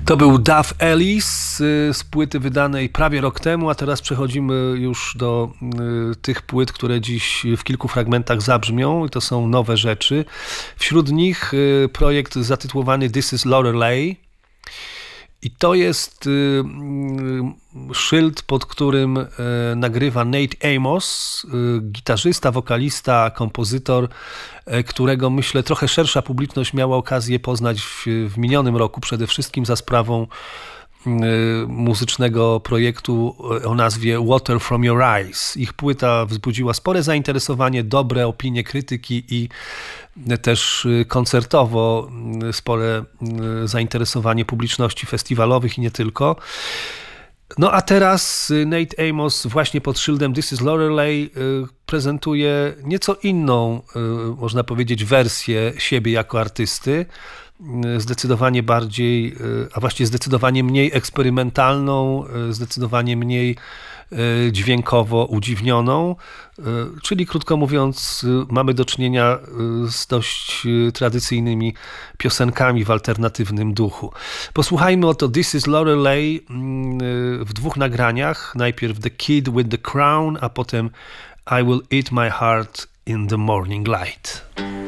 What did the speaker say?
To był Duff Ellis z płyty wydanej prawie rok temu, a teraz przechodzimy już do tych płyt, które dziś w kilku fragmentach zabrzmią. To są nowe rzeczy. Wśród nich projekt zatytułowany This is Lorelei. I to jest szyld, pod którym nagrywa Nate Amos, gitarzysta, wokalista, kompozytor, którego myślę trochę szersza publiczność miała okazję poznać w minionym roku, przede wszystkim za sprawą muzycznego projektu o nazwie Water from Your Eyes. Ich płyta wzbudziła spore zainteresowanie, dobre opinie krytyki i też koncertowo spore zainteresowanie publiczności festiwalowych i nie tylko. No a teraz Nate Amos właśnie pod szyldem This is Lorelei prezentuje nieco inną, można powiedzieć, wersję siebie jako artysty. Zdecydowanie bardziej, a właściwie zdecydowanie mniej eksperymentalną, zdecydowanie mniej dźwiękowo udziwnioną, czyli krótko mówiąc mamy do czynienia z dość tradycyjnymi piosenkami w alternatywnym duchu. Posłuchajmy oto This is Lorelei w dwóch nagraniach, najpierw The Kid with the Crown, a potem I Will Eat My Heart in the Morning Light.